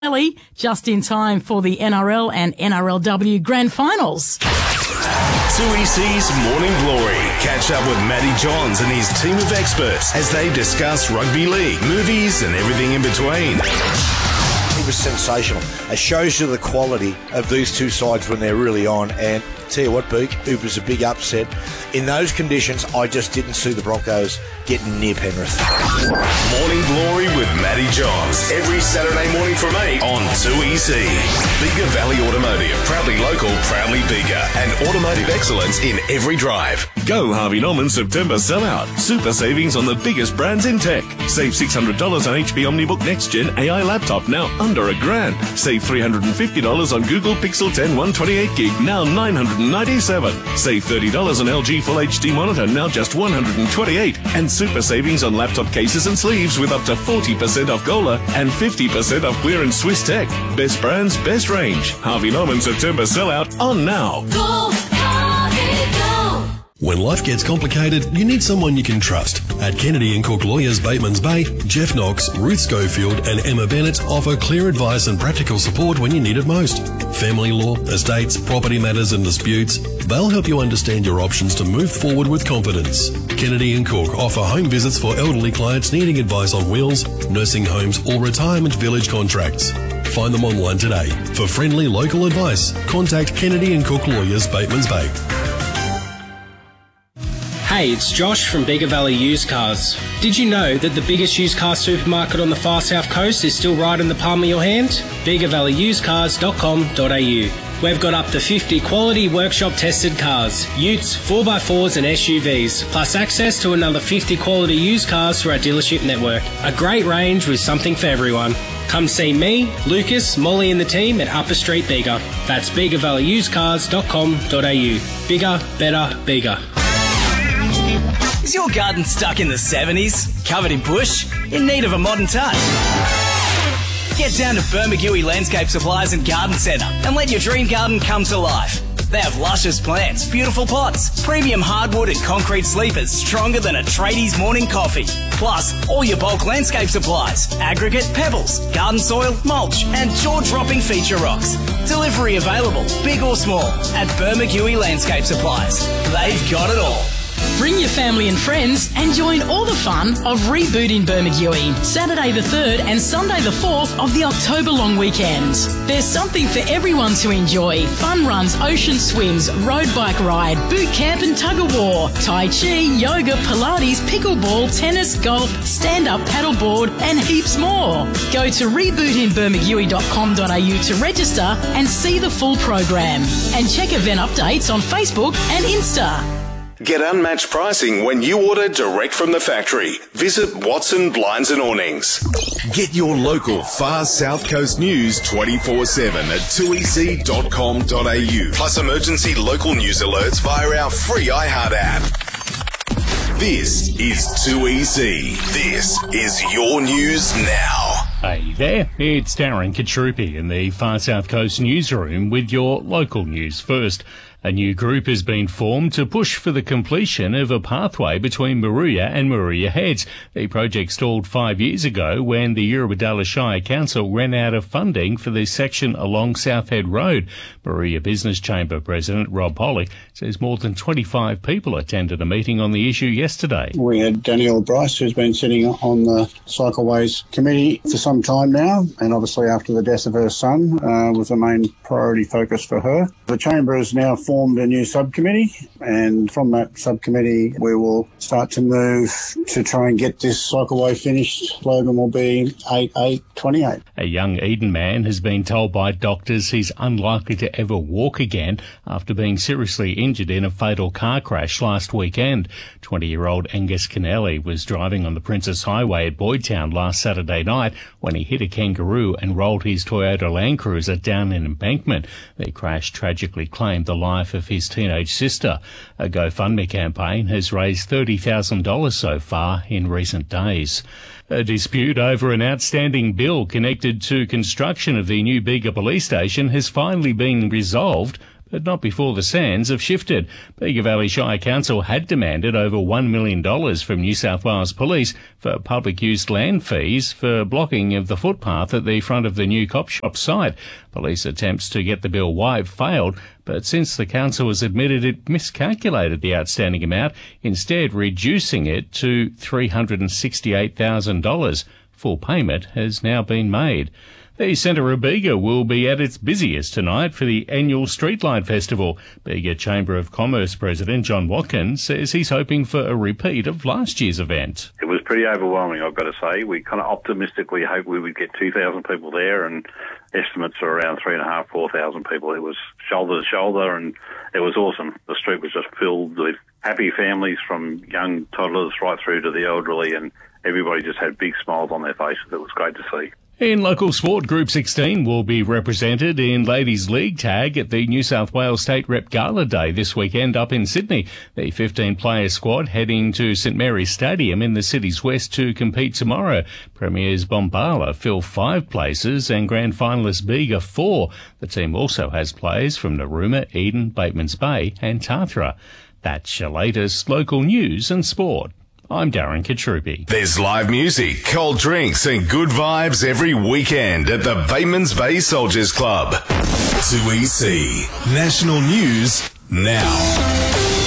just in time for the NRL and NRLW Grand Finals. 2EC's Morning Glory. Catch up with Matty Johns and his team of experts as they discuss rugby league, movies and everything in between. It was sensational. It shows you the quality of these two sides when they're really on. And tell you what, Beak, it was a big upset. In those conditions, I just didn't see the Broncos getting near Penrith. Morning Glory with Matty Johns. Every Saturday morning from 8 on 2EC. Bega Valley Automotive. Proudly local, proudly Bega. And automotive excellence in every drive. Go Harvey Norman September sellout. Super savings on the biggest brands in tech. Save $600 on HP OmniBook Next Gen AI laptop, now under $1,000. Save $350 on Google Pixel 10 128GB, now $997. Save $30 on LG Full HD monitor, now just $128. And super savings on laptop cases and sleeves with up to 40% off Gola and 50% off clearance Swiss Tech. Best brands, best range. Harvey Norman September sellout on now. Go, Harvey, go! When life gets complicated, you need someone you can trust. At Kennedy & Cook Lawyers Bateman's Bay, Jeff Knox, Ruth Schofield and Emma Bennett offer clear advice and practical support when you need it most. Family law, estates, property matters and disputes, they'll help you understand your options to move forward with confidence. Kennedy & Cook offer home visits for elderly clients needing advice on wills, nursing homes or retirement village contracts. Find them online today. For friendly local advice, contact Kennedy & Cook Lawyers Bateman's Bay. Hey, it's Josh from Bega Valley Used Cars. Did you know that the biggest used car supermarket on the far south coast is still right in the palm of your hand? BegaValleyUsedCars.com.au. We've got up to 50 quality workshop tested cars, utes, 4x4s and SUVs, plus access to another 50 quality used cars through our dealership network. A great range with something for everyone. Come see me, Lucas, Molly and the team at Upper Street Bega. That's BegaValleyUsedCars.com.au. Bigger, better, bigger. Is your garden stuck in the 70s? Covered in bush? In need of a modern touch? Get down to Bermagui Landscape Supplies and Garden Centre and let your dream garden come to life. They have luscious plants, beautiful pots, premium hardwood and concrete sleepers stronger than a tradie's morning coffee. Plus, all your bulk landscape supplies, aggregate, pebbles, garden soil, mulch and jaw-dropping feature rocks. Delivery available, big or small, at Bermagui Landscape Supplies. They've got it all. Bring your family and friends and join all the fun of Reboot in Bermagui, Saturday the 3rd and Sunday the 4th of the October long weekend. There's something for everyone to enjoy. Fun runs, ocean swims, road bike ride, boot camp and tug-of-war, Tai Chi, yoga, Pilates, pickleball, tennis, golf, stand-up paddleboard and heaps more. Go to rebootinbermagui.com.au to register and see the full program. And check event updates on Facebook and Insta. Get unmatched pricing when you order direct from the factory. Visit Watson Blinds and Awnings. Get your local far south coast news 24/7 at 2ec.com.au. Plus emergency local news alerts via our free iHeart app. This is 2EC. This is your news now. Hey there, it's Darren Katrupi in the Far South Coast newsroom with your local news first. A new group has been formed to push for the completion of a pathway between Moruya and Moruya Heads. The project stalled 5 years ago when the Eurobodalla Shire Council ran out of funding for this section along South Head Road. Moruya Business Chamber President Rob Pollock says more than 25 people attended a meeting on the issue yesterday. We had Danielle Bryce, who's been sitting on the Cycleways Committee for some time now, and obviously after the death of her son was a main priority focus for her. The Chamber has now formed a new subcommittee, and from that subcommittee we will start to move to try and get this cycleway finished. Slogan will be 8/8/28. A young Eden man has been told by doctors he's unlikely to ever walk again after being seriously injured in a fatal car crash last weekend. 20-year-old Angus Kennelly was driving on the Princess Highway at Boydtown last Saturday night when he hit a kangaroo and rolled his Toyota Land Cruiser down an embankment. The crash tragically claimed the life of his teenage sister. A GoFundMe campaign has raised $30,000 so far in recent days. A dispute over an outstanding bill connected to construction of the new Bega police station has finally been resolved, but not before the sands have shifted. Bega Valley Shire Council had demanded over $1 million from New South Wales Police for public use land fees for blocking of the footpath at the front of the new cop shop site. Police attempts to get the bill wiped failed, but since the council has admitted it miscalculated the outstanding amount, instead reducing it to $368,000. Full payment has now been made. The centre of Bega will be at its busiest tonight for the annual Streetlight Festival. Bega Chamber of Commerce President John Watkins says he's hoping for a repeat of last year's event. It was pretty overwhelming, I've got to say. We kind of optimistically hoped we would get 2,000 people there, and estimates are around 3,500, 4,000 people. It was shoulder to shoulder, and it was awesome. The street was just filled with happy families from young toddlers right through to the elderly, and everybody just had big smiles on their faces. It was great to see. In local sport, Group 16 will be represented in Ladies League Tag at the New South Wales State Rep Gala Day this weekend up in Sydney. The 15-player squad heading to St Mary's Stadium in the city's west to compete tomorrow. Premiers Bombala fill 5 places and grand finalist Bega 4. The team also has players from Narooma, Eden, Batemans Bay and Tathra. That's your latest local news and sport. I'm Darren Katrupi. There's live music, cold drinks and good vibes every weekend at the Batemans Bay Soldiers Club. 2EC National News now.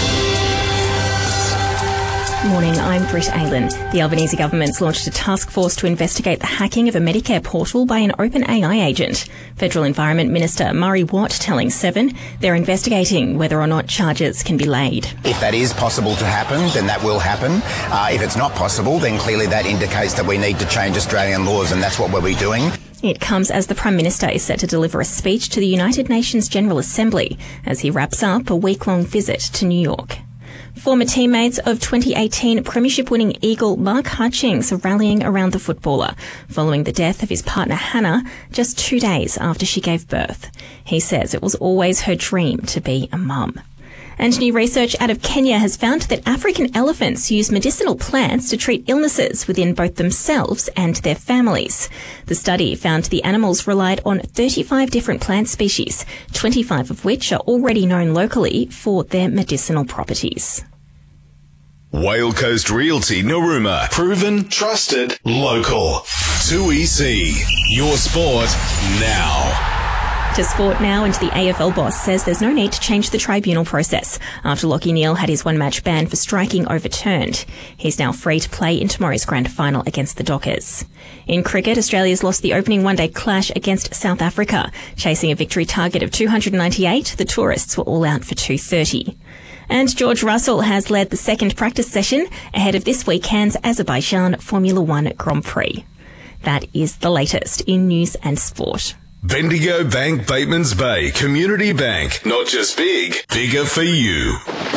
Morning, I'm Britt Aylan. The Albanese government's launched a task force to investigate the hacking of a Medicare portal by an OpenAI agent. Federal Environment Minister Murray Watt telling Seven they're investigating whether or not charges can be laid. If that is possible to happen, then that will happen. If it's not possible, then clearly that indicates that we need to change Australian laws, and that's what we'll be doing. It comes as the Prime Minister is set to deliver a speech to the United Nations General Assembly as he wraps up a week-long visit to New York. Former teammates of 2018 Premiership-winning Eagle Mark Hutchings are rallying around the footballer following the death of his partner Hannah just 2 days after she gave birth. He says it was always her dream to be a mum. And new research out of Kenya has found that African elephants use medicinal plants to treat illnesses within both themselves and their families. The study found the animals relied on 35 different plant species, 25 of which are already known locally for their medicinal properties. Whale Coast Realty Narooma. Proven, trusted, local. 2EC. Your sport now. To sport now, and the AFL boss says there's no need to change the tribunal process after Lachie Neale had his one-match ban for striking overturned. He's now free to play in tomorrow's grand final against the Dockers. In cricket, Australia's lost the opening one-day clash against South Africa. Chasing a victory target of 298, the tourists were all out for 230. And George Russell has led the second practice session ahead of this weekend's Azerbaijan Formula One Grand Prix. That is the latest in news and sport. Bendigo Bank Batemans Bay Community Bank. Not just big, bigger for you.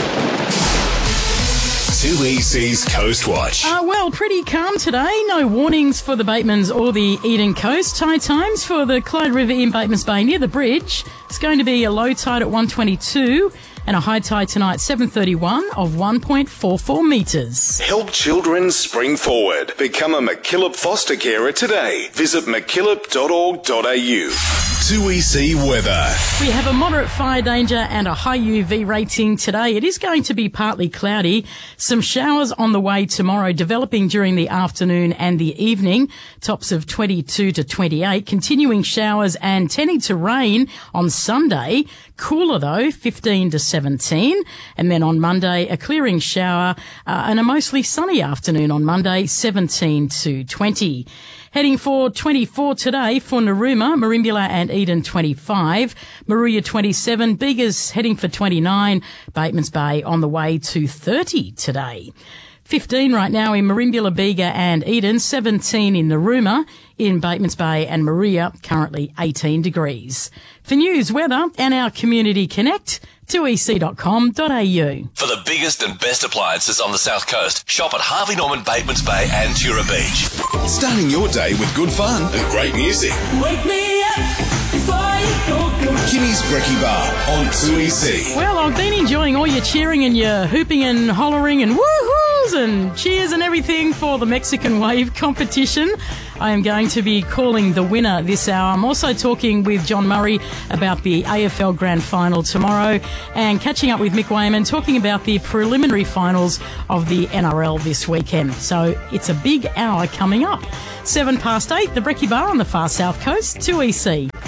2EC's Coast Watch. Well, pretty calm today. No warnings for the Batemans or the Eden Coast. Tide times for the Clyde River in Batemans Bay near the bridge. It's going to be a low tide at 122 and a high tide tonight 7:31 of 1.44 metres. Help children spring forward. Become a MacKillop foster carer today. Visit mackillop.org.au. 2EC weather. We have a moderate fire danger and a high UV rating today. It is going to be partly cloudy. Some showers on the way tomorrow, developing during the afternoon and the evening. Tops of 22 to 28. Continuing showers and tending to rain on Sunday. Cooler though, 15 to 17. And then on Monday, a clearing shower and a mostly sunny afternoon on Monday, 17 to 20. Heading for 24 today for Narooma, Merimbula and Eden 25, Moruya 27, Bega's heading for 29, Batemans Bay on the way to 30 today. 15 right now in Merimbula, Bega and Eden, 17 in Narooma, in Batemans Bay and Moruya, currently 18 degrees. For news, weather and our Community Connect, 2ec.com.au. For the biggest and best appliances on the South Coast, shop at Harvey Norman, Batemans Bay and Tura Beach. Starting your day with good fun and great music. Wake me up before you go. Kimmy's Brekkie Bar on 2EC. Well, I've been enjoying all your cheering and your hooping and hollering and woohoo smiles and cheers and everything for the Mexican Wave competition. I am going to be calling the winner this hour. I'm also talking with John Murray about the AFL Grand Final tomorrow and catching up with Mick Wayman talking about the preliminary finals of the NRL this weekend. So it's a big hour coming up. 8:07, the Brekkie Bar on the far south coast, 2EC.